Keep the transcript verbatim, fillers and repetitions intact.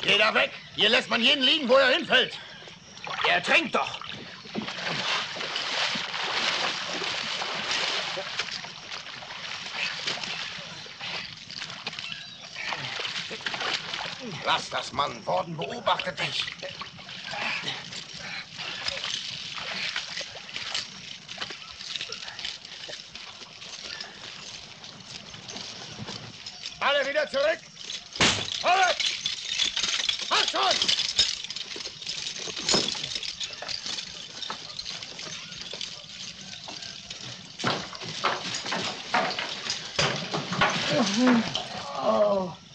Geh da weg! Hier lässt man jeden liegen, wo er hinfällt. Er trinkt doch. Lass das, Mann. Worden beobachtet dich. Alle wieder zurück! Halt! Halt schon! Oh.